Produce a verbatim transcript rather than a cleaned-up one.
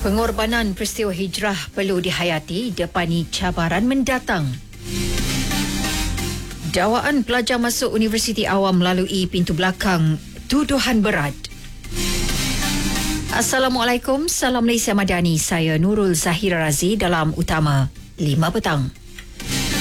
Pengorbanan peristiwa hijrah perlu dihayati depani cabaran mendatang. Dakwaan pelajar masuk Universiti Awam melalui pintu belakang, tuduhan berat. Assalamualaikum, salam Malaysia Madani. Saya Nurul Zahira Razi dalam Utama lima petang.